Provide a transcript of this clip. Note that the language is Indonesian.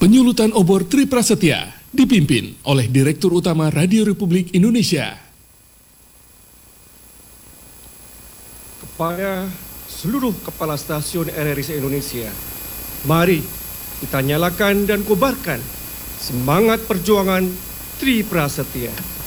Penyulutan obor Tri Prasetya dipimpin oleh Direktur Utama Radio Republik Indonesia. Kepada seluruh kepala stasiun RRI se-Indonesia, mari kita nyalakan dan kobarkan semangat perjuangan Tri Prasetya.